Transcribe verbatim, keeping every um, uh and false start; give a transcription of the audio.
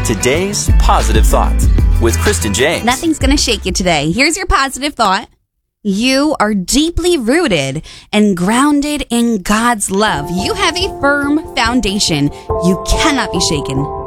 Today's Positive Thought with Kristen James. Nothing's going to shake you today. Here's your positive thought. You are deeply rooted and grounded in God's love. You have a firm foundation. You cannot be shaken.